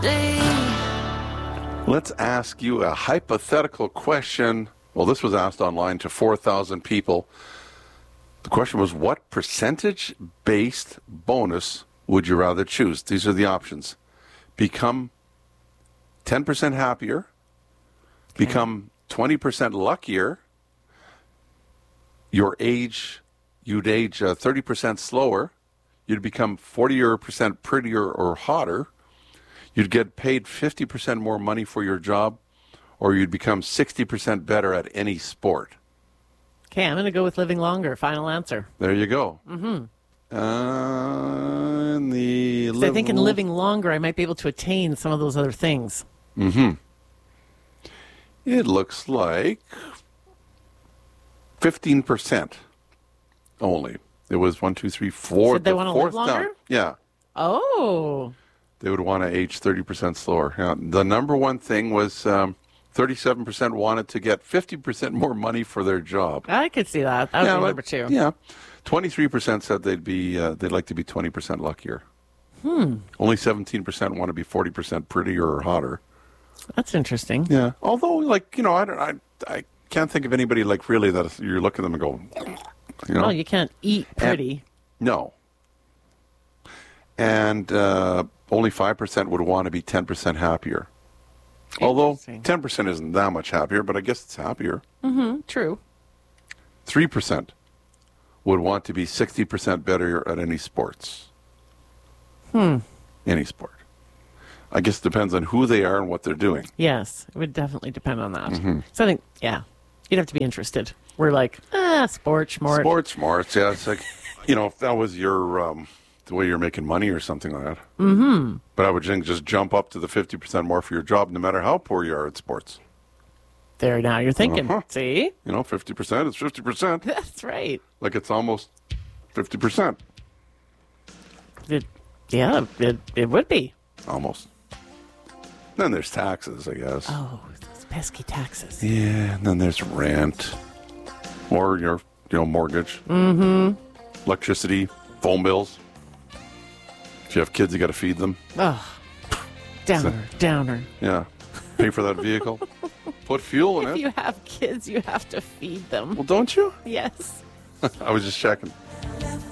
Let's ask you a hypothetical question. Well, this was asked online to 4,000 people. The question was, what percentage-based bonus would you rather choose? These are the options. Become 10% happier, become 20% luckier, you'd age 30% slower, you'd become 40% prettier or hotter, you'd get paid 50% more money for your job, or you'd become 60% better at any sport. Okay, I'm going to go with living longer. Final answer. There you go. Mm-hmm. I think in living longer, I might be able to attain some of those other things. Mm-hmm. It looks like 15% only. It was 1, 2, 3, 4. So they want to live longer? Down. Yeah. Oh. They would want to age 30% slower. Yeah. The number one thing was 37% wanted to get 50% more money for their job. I could see that. That would be number two. Yeah. 23% said they'd like to be 20% luckier. Only 17% want to be 40% prettier or hotter. That's interesting. Yeah. Although, I can't think of anybody really that you look at them and go, Well, you can't eat pretty. No. And only 5% would want to be 10% happier. Although 10% isn't that much happier, but I guess it's happier. Mm-hmm. True. 3% would want to be 60% better at any sports. Any sport. I guess it depends on who they are and what they're doing. Yes, it would definitely depend on that. Mm-hmm. So I think, you'd have to be interested. We're like, sports, smart. Yeah, it's like, if that was your, the way you're making money or something like that. Mm-hmm. But I would just jump up to the 50% more for your job, no matter how poor you are at sports. There, now you're thinking. See? 50% is 50%. That's right. Like it's almost 50%. It would be. Almost. Then there's taxes, I guess. Oh, those pesky taxes. Yeah, and then there's rent. Or your, mortgage. Mm-hmm. Electricity, phone bills. If you have kids, you got to feed them. Oh, downer. Yeah. Pay for that vehicle. Put fuel in it. If you have kids, you have to feed them. Well, don't you? Yes. I was just checking.